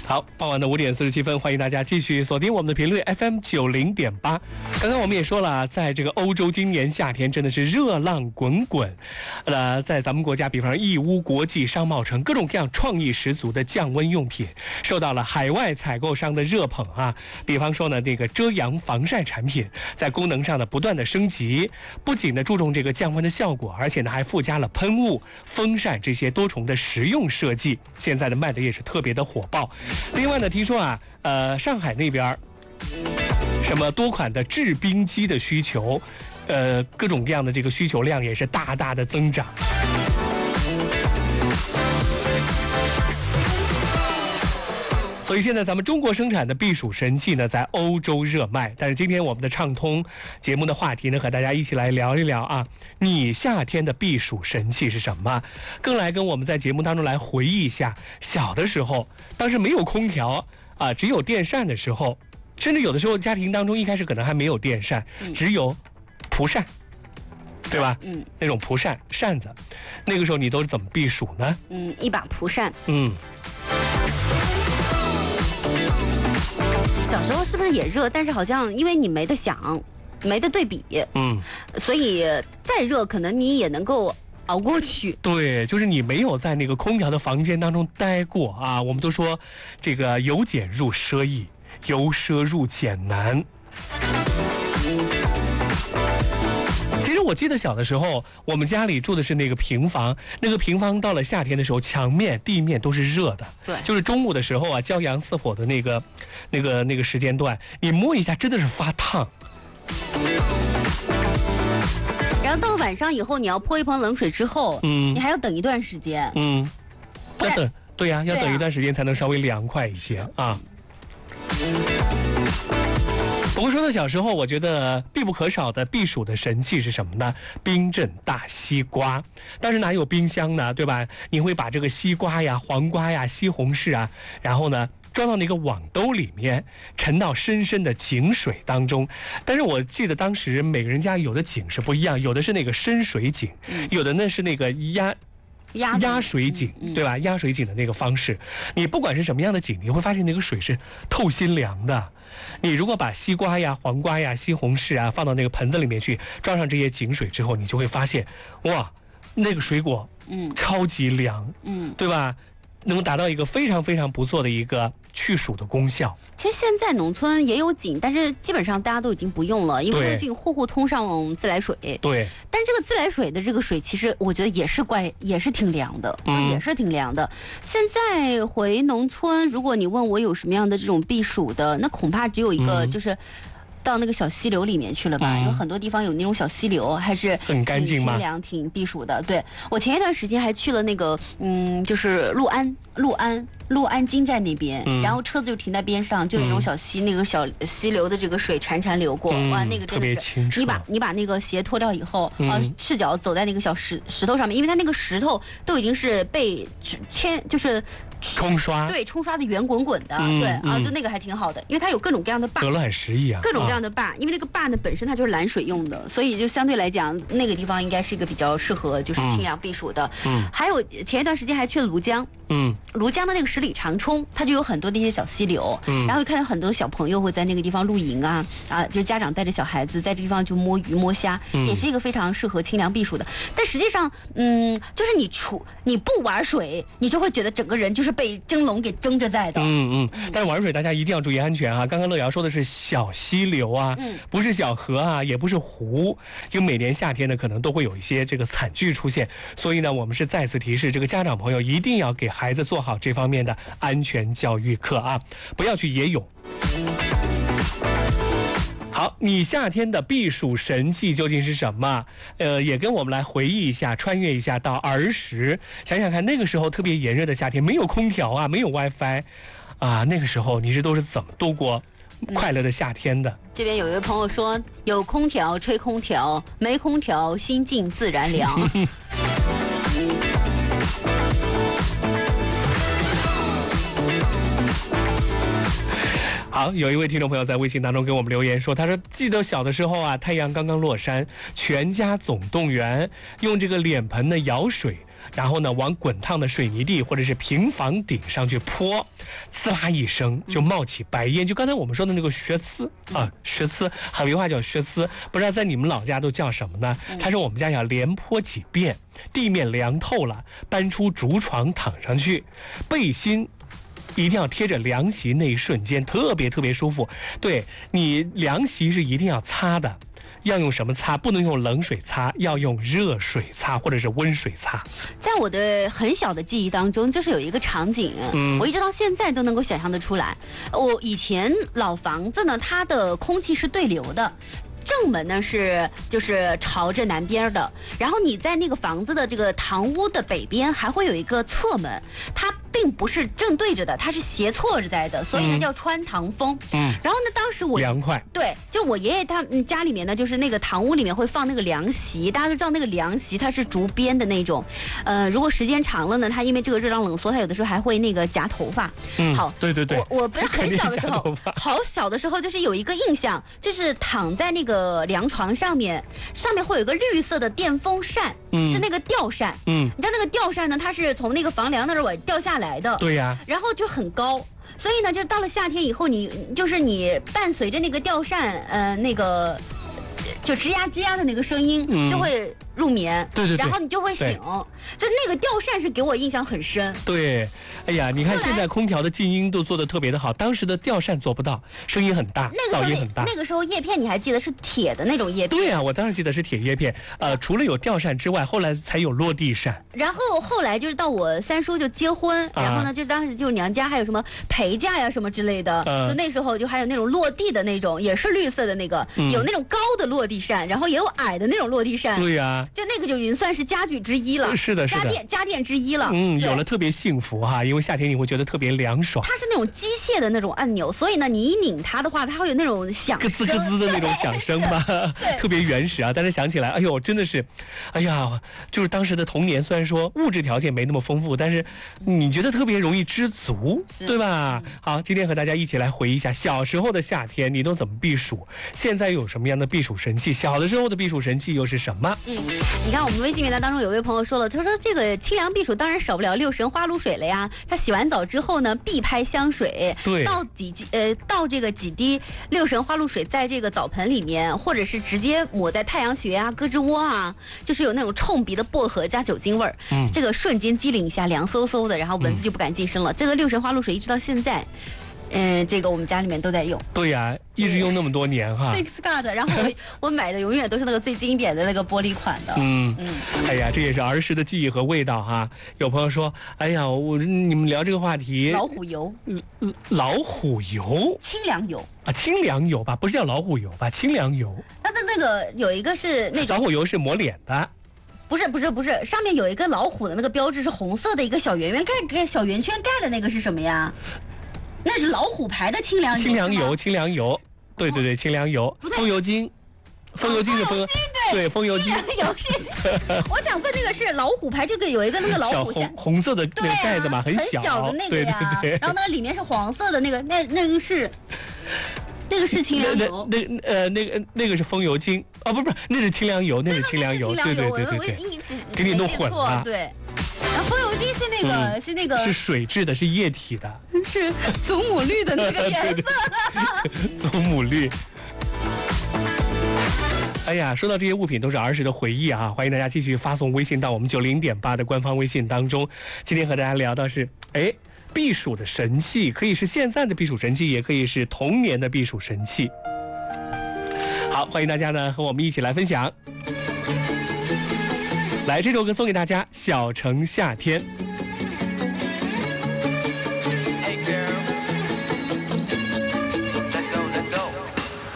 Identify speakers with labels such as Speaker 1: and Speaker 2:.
Speaker 1: 好，傍晚的5点47分，欢迎大家继续锁定我们的频率 FM 90.8。刚刚我们也说了，在这个欧洲，今年夏天真的是热浪滚滚。在咱们国家，比方说义乌国际商贸城，各种各样创意十足的降温用品，受到了海外采购商的热捧啊。比方说呢，这个遮阳防晒产品，在功能上的不断的升级，不仅呢注重这个降温的效果，而且呢还附加了喷雾、风扇这些多重的实用设计。现在的卖的也是特别的火爆。另外呢，听说啊，上海那边什么多款的制冰机的需求，各种各样的这个需求量也是大大的增长。所以现在咱们中国生产的避暑神器呢，在欧洲热卖。但是今天我们的畅通节目的话题呢，和大家一起来聊一聊啊，你夏天的避暑神器是什么？更来跟我们在节目当中来回忆一下小的时候，当时没有空调啊，只有电扇的时候，甚至有的时候家庭当中一开始可能还没有电扇，只有蒲扇。对吧？那种蒲扇扇子，那个时候你都是怎么避暑呢？
Speaker 2: 一把蒲扇。小时候是不是也热？但是好像因为你没得想，没得对比，所以再热可能你也能够熬过去。
Speaker 1: 对，就是你没有在那个空调的房间当中待过啊。我们都说这个由俭入奢易，由奢入俭难。其实我记得小的时候，我们家里住的是那个平房，那个平房到了夏天的时候，墙面、地面都是热的。
Speaker 2: 对，
Speaker 1: 就是中午的时候啊，骄阳似火的那个时间段，你摸一下真的是发烫。
Speaker 2: 然后到了晚上以后，你要泼一盆冷水之后，你还要等一段时间。
Speaker 1: 要等，对呀，要等一段时间才能稍微凉快一些啊。不过说到小时候，我觉得必不可少的避暑的神器是什么呢？冰镇大西瓜。但是哪有冰箱呢，对吧？你会把这个西瓜呀、黄瓜呀、西红柿啊，然后呢装到那个网兜里面，沉到深深的井水当中。但是我记得当时每个人家有的井是不一样，有的是那个深水井，有的呢是那个压水井，对吧？压水井的那个方式，你不管是什么样的井，你会发现那个水是透心凉的。你如果把西瓜呀、黄瓜呀、西红柿啊放到那个盆子里面去，装上这些井水之后，你就会发现，哇，那个水果，超级凉，对吧？能够达到一个非常非常不错的一个去暑的功效。
Speaker 2: 其实现在农村也有井，但是基本上大家都已经不用了，因为这个户户通上自来水。
Speaker 1: 对。
Speaker 2: 但这个自来水的这个水，其实我觉得也是挺凉的，也是挺凉的。现在回农村，如果你问我有什么样的这种避暑的，那恐怕只有一个，就是到那个小溪流里面去了吧？有很多地方有那种小溪流，还是
Speaker 1: 很干净吗？
Speaker 2: 清凉、挺避暑的。对，我前一段时间还去了那个，就是六安金站那边，然后车子就停在边上，就有那种小溪，那个小溪流的这个水潺潺流过，哇，那个真的是，你把那个鞋脱掉以后，赤脚走在那个小石头上面，因为它那个石头都已经是被就是
Speaker 1: 冲刷，
Speaker 2: 对，冲刷的圆滚滚的，对啊，就那个还挺好的，因为它有各种各样的坝，
Speaker 1: 鹅卵石一样，
Speaker 2: 各种各样的坝，因为那个坝呢本身它就是拦水用的，所以就相对来讲，那个地方应该是一个比较适合就是清凉避暑的。还有前一段时间还去了庐江，庐江的那个十里长冲，它就有很多的一些小溪流，然后看到很多小朋友会在那个地方露营啊，就是家长带着小孩子在这个地方就摸鱼摸虾，也是一个非常适合清凉避暑的。但实际上，就是你不玩水，你就会觉得整个人就是被蒸笼给蒸着在的。
Speaker 1: 但是玩水大家一定要注意安全啊！刚刚乐瑶说的是小溪流啊，不是小河啊，也不是湖，因为每年夏天呢，可能都会有一些这个惨剧出现，所以呢，我们是再次提示这个家长朋友一定要给孩子做好这方面的安全教育课啊，不要去野泳。好，你夏天的避暑神器究竟是什么？也跟我们来回忆一下，穿越一下到儿时，想想看那个时候特别炎热的夏天，没有空调啊，没有 WiFi 啊，那个时候你都是怎么度过快乐的夏天的？
Speaker 2: 这边有一位朋友说，有空调吹空调，没空调心静自然凉。
Speaker 1: 好，有一位听众朋友在微信当中给我们留言说，他说记得小的时候啊，太阳刚刚落山，全家总动员，用这个脸盆呢舀水然后呢往滚烫的水泥地或者是平房顶上去泼，呲啦一声就冒起白烟，就刚才我们说的那个血呲啊，血呲，海威话叫血呲，不知道在你们老家都叫什么呢？他说我们家要连泼几遍，地面凉透了，搬出竹床躺上去，背心一定要贴着凉席，那一瞬间特别舒服。对，你凉席是一定要擦的，要用什么擦？不能用冷水擦，要用热水擦或者是温水擦。
Speaker 2: 在我的很小的记忆当中，就是有一个场景，我一直到现在都能够想象得出来。我以前老房子呢，它的空气是对流的。正门呢就是朝着南边的，然后你在那个房子的这个堂屋的北边还会有一个侧门，它并不是正对着的，它是斜错着在的，所以呢叫穿堂风。然后呢，当时我
Speaker 1: 凉快，
Speaker 2: 对，就我爷爷他们家里面呢，就是那个堂屋里面会放那个凉席，大家都知道那个凉席它是竹编的那种，如果时间长了呢，它因为这个热胀冷缩，它有的时候还会那个夹头发。好，
Speaker 1: 对，
Speaker 2: 我不是很小的时候，好小的时候就是有一个印象，就是躺在那个凉床上面会有一个绿色的电风扇，是那个吊扇。你知道那个吊扇呢，它是从那个房梁那儿掉下来的。
Speaker 1: 对呀。
Speaker 2: 然后就很高，所以呢，就到了夏天以后，你伴随着那个吊扇，那个就吱呀吱呀的那个声音，就会入眠。
Speaker 1: 对，
Speaker 2: 然后你就会醒。就那个吊扇是给我印象很深。
Speaker 1: 对，哎呀，你看现在空调的静音都做得特别的好，当时的吊扇做不到，声音很大，噪音很大。
Speaker 2: 那个时候叶片你还记得是铁的那种叶片？
Speaker 1: 对啊，我当然记得是铁叶片。除了有吊扇之外，后来才有落地扇。
Speaker 2: 然后来就是到我三叔就结婚，然后呢，就当时就娘家还有什么陪嫁呀什么之类的，就那时候就还有那种落地的那种，也是绿色的那个，有那种高的落地扇，然后也有矮的那种落地扇。
Speaker 1: 对呀，
Speaker 2: 就那个就已经算是家具之一了。
Speaker 1: 是的，
Speaker 2: 家电之一了。
Speaker 1: 有了特别幸福哈，因为夏天你会觉得特别凉爽。
Speaker 2: 它是那种机械的那种按钮，所以呢，你一拧它的话，它会有那种响声，
Speaker 1: 咯吱的那种响声吧，特别原始啊。但是想起来，哎呦，真的是，哎呀，就是当时的童年，虽然说物质条件没那么丰富，但是你觉得特别容易知足，对吧？好，今天和大家一起来回忆一下小时候的夏天，你都怎么避暑？现在有什么样的避暑神器？小的时候的避暑神器又是什么？
Speaker 2: 你看我们微信名单当中有位朋友说了，他说这个清凉避暑当然少不了六神花露水了呀。他洗完澡之后呢，必拍香水，
Speaker 1: 对，
Speaker 2: 倒这个几滴六神花露水在这个澡盆里面，或者是直接抹在太阳穴啊、胳肢窝啊，就是有那种冲鼻的薄荷加酒精味儿，这个瞬间机灵一下，凉飕飕的，然后蚊子就不敢近身了。这个六神花露水一直到现在。这个我们家里面都在用。
Speaker 1: 对呀，一直用那么多年哈。
Speaker 2: Sixguard， 然后我买的永远都是那个最经典的那个玻璃款的。
Speaker 1: 哎呀，这也是儿时的记忆和味道哈。有朋友说，哎呀，你们聊这个话题，
Speaker 2: 老虎油，
Speaker 1: 老虎油，
Speaker 2: 清凉油
Speaker 1: 啊，清凉油吧，不是叫老虎油吧？清凉油。
Speaker 2: 它的那个有一个是那种
Speaker 1: 老虎油是抹脸的。
Speaker 2: 不是，上面有一个老虎的那个标志是红色的一个小圆圆盖小圆圈盖的那个是什么呀？那是老虎牌的清凉油。清凉油，对，清凉油，风油精，风油精是风油，对，风油精。我想问那个是老虎牌，这个有一个那个老虎
Speaker 1: 红色的那个盖子嘛，很
Speaker 2: 小的那个呀。对。然后呢，里面是黄色的那个，那个是。那个是清凉油，
Speaker 1: 那个是风油精啊，不是，那是清凉油，那是清凉油，对，给你弄混了，
Speaker 2: 对。然后风油精是那个
Speaker 1: 是水质的，是液体的，
Speaker 2: 是祖母绿的那个颜色
Speaker 1: 祖母绿。哎呀，说到这些物品都是儿时的回忆啊！欢迎大家继续发送微信到我们90.8的官方微信当中。今天和大家聊到是，避暑的神器，可以是现在的避暑神器，也可以是童年的避暑神器。好，欢迎大家呢和我们一起来分享。来，这首歌送给大家，《小城夏天》。